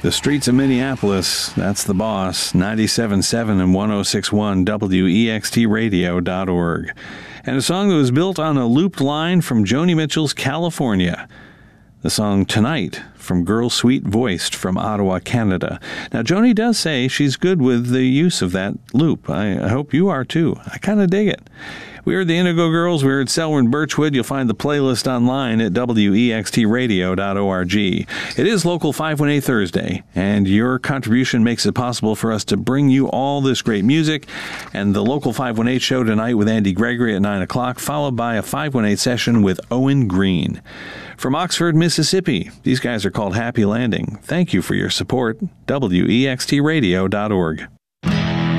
The streets of Minneapolis, that's the boss. 97.7 and 106.1 WEXTradio.org. And a song that was built on a looped line from Joni Mitchell's California. The song Tonight from Girl Sweet Voiced from Ottawa, Canada. Now, Joni does say she's good with the use of that loop. I hope you are too. I kind of dig it. We heard the Indigo Girls. We heard Selwyn Birchwood. You'll find the playlist online at WEXTradio.org. It is Local 518 Thursday, and your contribution makes it possible for us to bring you all this great music. And the Local 518 show tonight with Andy Gregory at 9 o'clock, followed by a 518 session with Owen Green. From Oxford, Mississippi, these guys are called Happy Landing. Thank you for your support. WEXTradio.org.